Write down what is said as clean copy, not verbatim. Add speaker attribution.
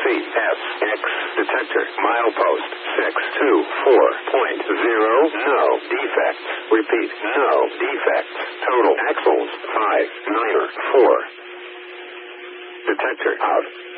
Speaker 1: CSX detector. Milepost 624.0. No defects. Repeat, no defects. Total axles 594. Detector out.